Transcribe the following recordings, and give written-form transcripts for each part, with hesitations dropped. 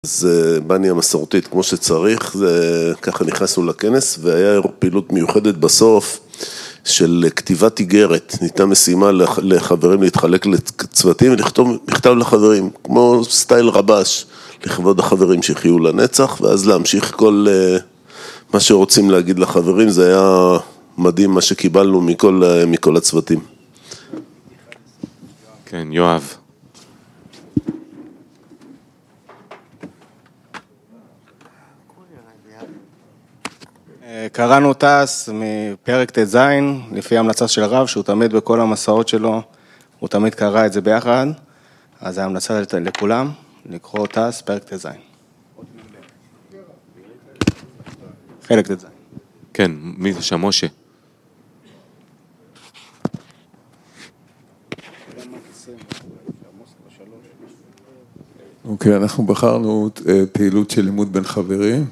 אז בני המסורתית כמו שצריך, ככה נכנסנו לכנס והיה פעילות מיוחדת בסוף של כתיבת איגרת. ניתנה משימה לחברים להתחלק לצוותים ולכתוב מכתב לחברים, כמו סטייל רבש, לכבוד החברים שיחיו לנצח, ואז להמשיך כל מה שרוצים להגיד לחברים. זה היה מדהים מה שקיבלנו מכל הצוותים. כן, יואב. קראנו טס מפרק ט"ז, לפי המלצה של הרב, שהוא תמיד בכל המסעות שלו, הוא תמיד קרא את זה ביחד, אז ההמלצה לכולם, לקרוא טס, פרק ט"ז. חלק ט"ז. כן, מי זה שם? משה. אוקיי, אנחנו בחרנו פעילות של לימוד בין חברים,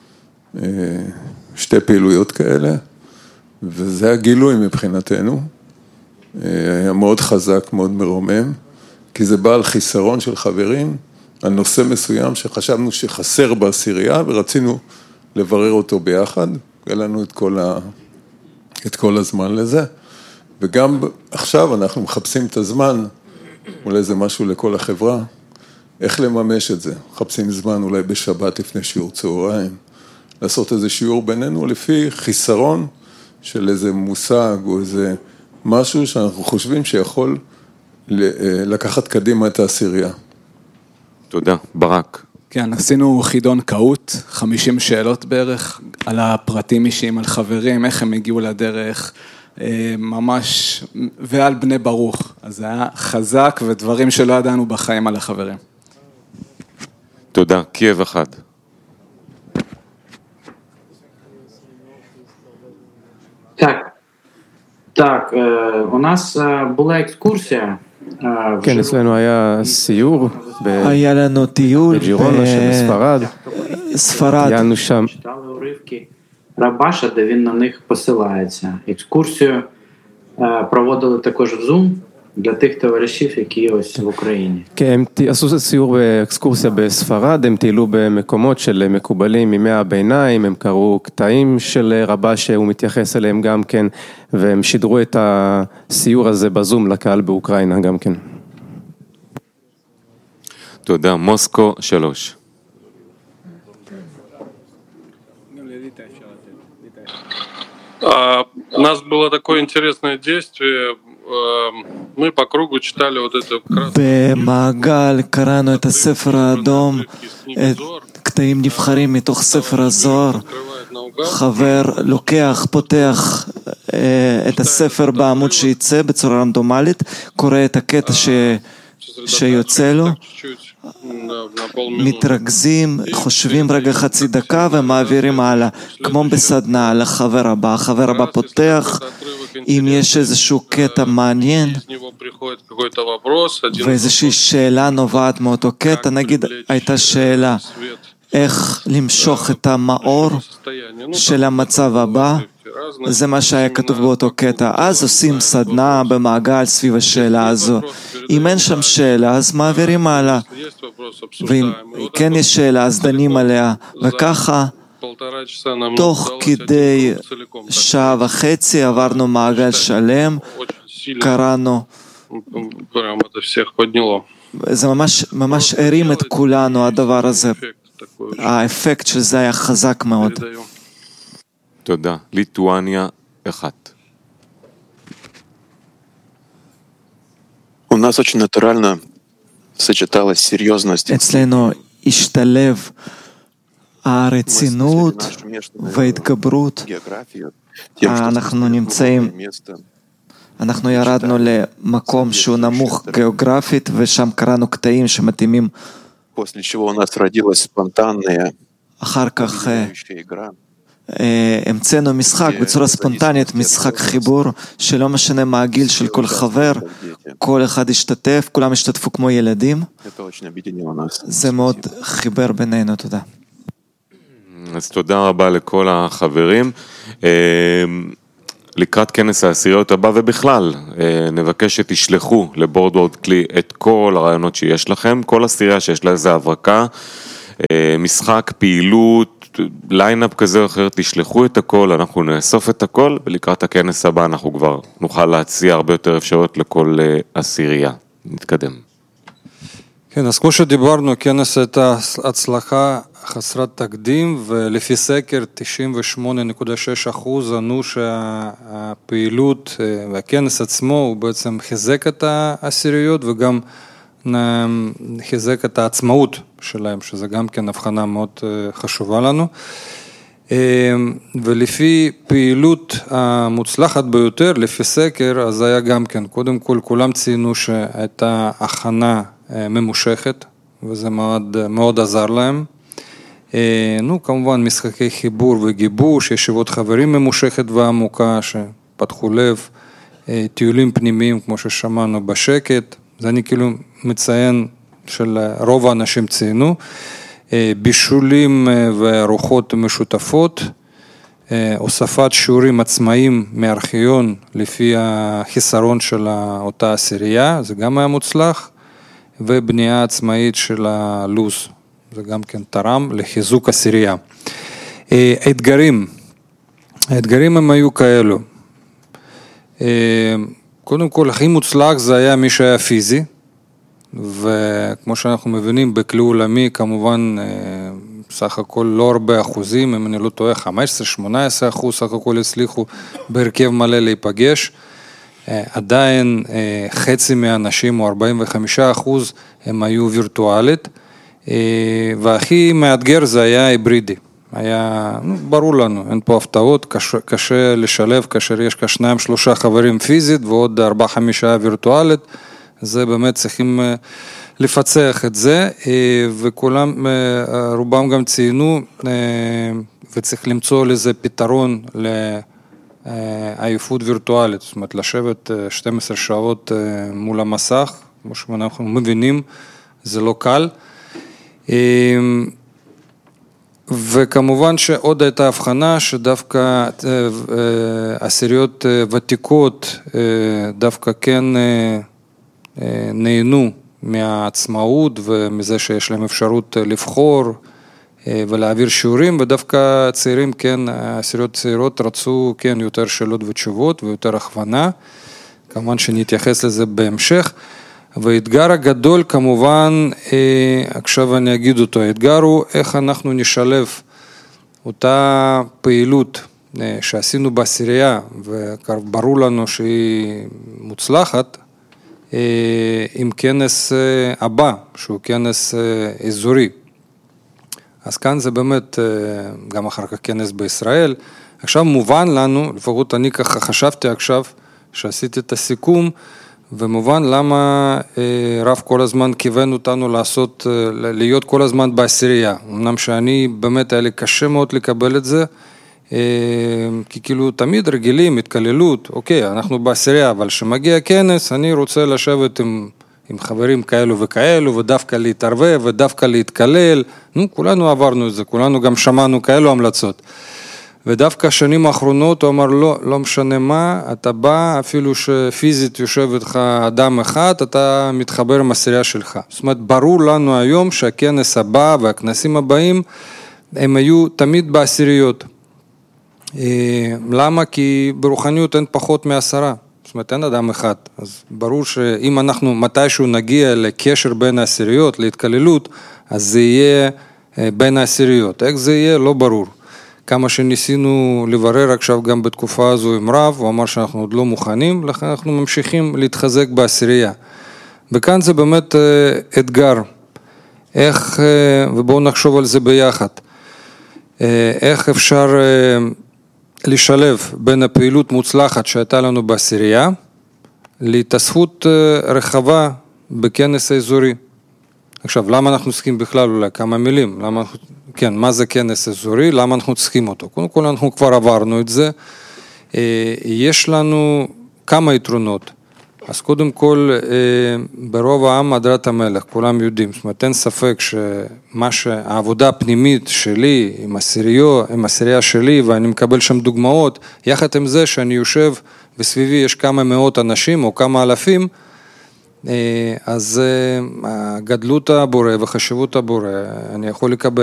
שתי פעילויות כאלה, וזה הגילוי מבחינתנו, היה מאוד חזק, מאוד מרומם, כי זה בא על חיסרון של חברים, על נושא מסוים שחשבנו שחסר בעשירייה, ורצינו לברר אותו ביחד, היה לנו את כל הזמן לזה, וגם עכשיו אנחנו מחפשים את הזמן, אולי זה משהו לכל החברה, איך לממש את זה, מחפשים זמן אולי בשבת לפני שיעור צהריים, לעשות איזה שיעור בינינו לפי חיסרון של איזה מושג או איזה משהו שאנחנו חושבים שיכול לקחת קדימה את העשירייה. תודה, ברק. כן, עשינו חידון קהות, 50 שאלות בערך, על הפרטים אישיים, על חברים, איך הם הגיעו לדרך, ממש, ועל בני ברוך. אז זה היה חזק ודברים שלא ידענו בחיים על החברים. תודה, קייב אחד. Так, у нас була екскурсія. כן, אצלנו היה סיור היה לנו טיול בג'ירונה שבספרד. ספרד. שם. Читали уривки Рабаша, де він на них посилається. Екскурсію проводили також в Zoom для тих товаришів, які ось в Україні. כן, הם עשו סיור באקסקורסיה בספרד, הם טיילו במקומות של מקובלים מימי הביניים, הם קראו קטעים של רבש שהוא מתייחס אליהם גם כן, והם שידרו את הסיור הזה בזום לקהל באוקראינה גם כן. תודה, מוסקו 3. У нас было такое интересное действие. Мы по кругу читали вот это במעגל קראנו את הספר האדום, קטעים נבחרים מתוך ספר הזוהר. חבר לוקח, פותח את הספר בעמוד שיצא בצורה רנדומלית, קורא את הקטע שיוצא לו, מתרכזים, חושבים רגע חצי דקה ומעבירים הלאה, כמו בסדנה לחבר הבא. החבר הבא פותח, אם יש איזשהו קטע מעניין ואיזושהי שאלה נובעת מאותו קטע, נגיד הייתה שאלה איך למשוך את המאור של המצב הבא, זה מה שהיה כתוב באותו קטע. אז עושים סדנה במעגל סביב השאלה הזו. אם אין שם שאלה, אז מעבירים הלאה. ואם כן יש שאלה, אז דנים עליה. וככה, תוך כדי שעה וחצי עברנו מעגל שלם, קראנו. זה ממש הרים את כולנו, הדבר הזה. האפקט של זה היה חזק מאוד. תודה. ליטואניה 1. У нас очень натурально сочеталась серьезность. אצלנו השתלב הרצינות וההתגברות. אנחנו ירדנו למקום שהוא נמוך גיאוגרפית, ושם קראנו קטעים שמתאימים. После чего у нас родилась спонтанная אחר כך המצאנו משחק בצורה ספונטנית, משחק חיבור, שלא משנה מה הגיל של כל חבר, כל אחד השתתף, כולם השתתפו כמו ילדים. זה מאוד חיבר בינינו. תודה. אז תודה רבה לכל החברים. לקראת כנס העשיריות הבא ובכלל, נבקש שתשלחו לבורדוורד כלי את כל הרעיונות שיש לכם, כל עשירייה שיש לה איזה הברקה, משחק, פעילות, ליינאפ כזה או אחר, תשלחו את הכל, אנחנו נאסוף את הכל, ולקראת הכנס הבא אנחנו כבר נוכל להציע הרבה יותר אפשרויות לכל עשירייה. נתקדם. כן, אז כמו שדיברנו, כנס הייתה הצלחה חסרת תקדים, ולפי סקר 98.6% ענו שהפעילות והכנס עצמו הוא בעצם חיזק את העשיריות וגם חיזק את העצמאות שלהם, שזה גם כן הבחנה מאוד חשובה לנו. ולפי פעילות המוצלחת ביותר, לפי סקר, אז היה גם כן, קודם כל כולם ציינו שהייתה הכנה ממושכת, וזה מאוד עזר להם. כמובן משחקי חיבור וגיבוש, ישיבות חברים ממושכת ועמוקה שפתחו לב, טיולים פנימיים כמו ששמענו בשקט, זה אני כאילו מציין של רוב האנשים ציינו, בישולים וארוחות משותפות, הוספת שיעורים עצמאיים מארכיון לפי החיסרון של אותה עשירייה, זה גם היה מוצלח, ובנייה עצמאית של הלוז, זה גם כן תרם לחיזוק עשירייה. האתגרים הם היו כאלו. קודם כל, הכי מוצלח זה היה מי שהיה פיזי, וכמו שאנחנו מבינים, בכלי עולמי כמובן סך הכל לא הרבה אחוזים, אם אני לא טועה 15-18% סך הכל הצליחו בהרכב מלא להיפגש, עדיין חצי מהאנשים או 45% הם היו וירטואלית, והכי מאתגר זה היה היברידי, היה ברור לנו, אין פה הפתעות, קשה לשלב כאשר יש כ2-3 חברים פיזית ועוד 4-5 וירטואלית, זה באמת צריכים לפצח את זה, וכולם, רובם גם ציינו, וצריך למצוא לזה פתרון לעייפות וירטואלית, זאת אומרת, לשבת 12 שעות מול המסך, כמו שאנחנו מבינים, זה לא קל. וכמובן שעוד הייתה הבחנה שדווקא עשיריות ותיקות דווקא כן נהנו מהעצמאות ומזה שיש להם אפשרות לבחור ולהעביר שיעורים, ודווקא צעירים כן, עשיריות צעירות רצו כן יותר שאלות ותשובות ויותר הכוונה, כמובן שנתייחס לזה בהמשך. והאתגר הגדול כמובן, עכשיו אני אגיד אותו, האתגר הוא איך אנחנו נשלב אותה פעילות שעשינו בעשירייה, וברור לנו שהיא מוצלחת, עם כנס הבא, שהוא כנס אזורי. אז כאן זה באמת, גם אחר כך כנס בישראל, עכשיו מובן לנו, לפחות אני ככה חשבתי עכשיו, שעשיתי את הסיכום, ומובן למה רב כל הזמן כיוון אותנו להיות כל הזמן בעשירייה. אמנם שאני באמת היה לי קשה מאוד לקבל את זה, כי כאילו תמיד רגילים, התקללות, אוקיי, אנחנו בעשירייה, אבל שמגיע כנס, אני רוצה לשבת עם חברים כאלו וכאלו, ודווקא להתערבב, ודווקא להתקלל, כולנו עברנו את זה, כולנו גם שמענו כאלו המלצות. ודווקא השנים האחרונות הוא אמר, לא משנה מה, אתה בא, אפילו שפיזית יושב איתך אדם אחד, אתה מתחבר עם העשירייה שלך. זאת אומרת, ברור לנו היום שהכנס הבא והכנסים הבאים, הם היו תמיד בעשיריות. למה? כי ברוחניות אין פחות מ10. זאת אומרת, אין אדם אחד. אז ברור שאם אנחנו מתישהו נגיע לקשר בין העשיריות, להתקללות, אז זה יהיה בין העשיריות. איך זה יהיה? לא ברור. כמה שניסינו לברר עכשיו גם בתקופה הזו עם רב, הוא אמר שאנחנו עוד לא מוכנים, לכן אנחנו ממשיכים להתחזק בעשירייה. וכאן זה באמת אתגר. איך, ובואו נחשוב על זה ביחד, איך אפשר לשלב בין הפעילות מוצלחת שהייתה לנו בעשירייה, להתאספות רחבה בכנס האזורי. עכשיו, למה אנחנו צריכים בכלל אולי כמה מילים? כן, מה זה כנס אזורי? למה אנחנו צריכים אותו? קודם כל, אנחנו כבר עברנו את זה. יש לנו כמה יתרונות. אז קודם כל, ברוב העם הדרת המלך, כולם יודעים. זאת אומרת, אין ספק שהעבודה הפנימית שלי עם העשירייה שלי, ואני מקבל שם דוגמאות, יחד עם זה שאני יושב וסביבי יש כמה מאות אנשים או כמה אלפים, אז גדלות הבורא וחשיבות הבורא, אני יכול לקבל